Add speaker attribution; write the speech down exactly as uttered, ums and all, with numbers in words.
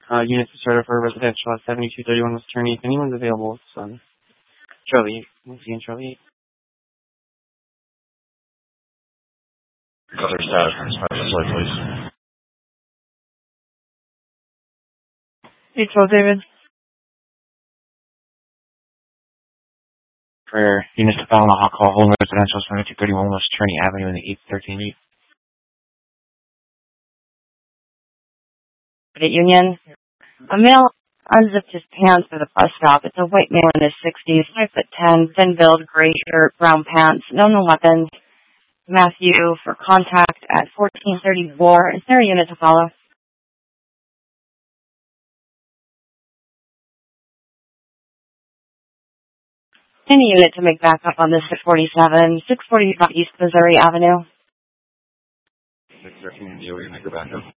Speaker 1: Uh, units started for residential at seventy-two thirty-one West Attorney. If anyone's available, it's um, Charlie. We'll see you in Charlie.
Speaker 2: Other status, please.
Speaker 3: Hey, twelve David.
Speaker 4: For units to file on the hot call, home residential, seventy-two thirty-one West Attorney Avenue in the eight thirteen eight.
Speaker 3: At Union. A male unzipped his pants for the bus stop. It's a white male in his sixties, five foot ten, thin build, gray shirt, brown pants, no no weapons. Matthew for contact at fourteen thirty-four. Is there a unit to follow? Any unit to make backup on this six forty-seven, six forty-five East Missouri Avenue.
Speaker 2: six thirteen, you make your backup.